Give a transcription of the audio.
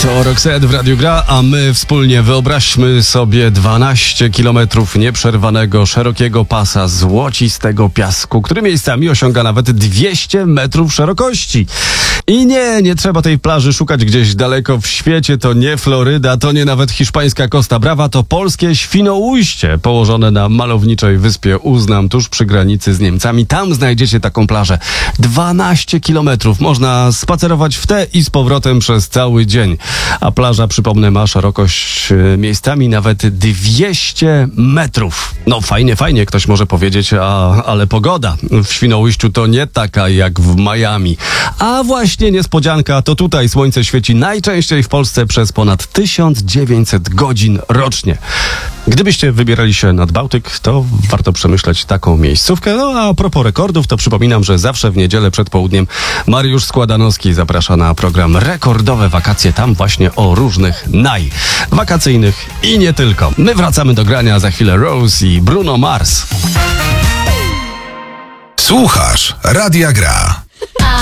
To Roxette w Radiu Gra, a my wspólnie wyobraźmy sobie 12 kilometrów nieprzerwanego, szerokiego pasa złocistego piasku, który miejscami osiąga nawet 200 metrów szerokości. I nie trzeba tej plaży szukać gdzieś daleko w świecie, to nie Floryda, to nie nawet hiszpańska Costa Brava, to polskie Świnoujście, położone na malowniczej wyspie Uznam, tuż przy granicy z Niemcami. Tam znajdziecie taką plażę. 12 kilometrów. Można spacerować w te i z powrotem przez cały dzień. A plaża, przypomnę, ma szerokość miejscami nawet 200 metrów. No fajnie, ktoś może powiedzieć, ale pogoda w Świnoujściu to nie taka jak w Miami. A właśnie niespodzianka, to tutaj słońce świeci najczęściej w Polsce przez ponad 1900 godzin rocznie. Gdybyście wybierali się nad Bałtyk, to warto przemyśleć taką miejscówkę. No a propos rekordów, to przypominam, że zawsze w niedzielę przed południem Mariusz Składanowski zaprasza na program Rekordowe Wakacje, tam właśnie o różnych wakacyjnych i nie tylko. My wracamy do grania, za chwilę Rose i Bruno Mars. Słuchasz Radia Gra.